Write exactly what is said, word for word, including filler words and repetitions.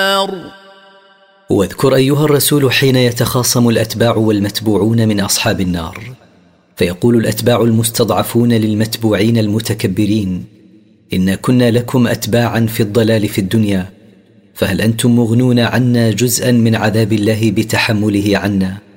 واذكر أيها الرسول حين يتخاصم الأتباع والمتبوعون من أصحاب النار، فيقول الأتباع المستضعفون للمتبوعين المتكبرين: إنا كنا لكم أتباعا في الضلال في الدنيا، فهل أنتم مغنون عنا جزءا من عذاب الله بتحمله عنا؟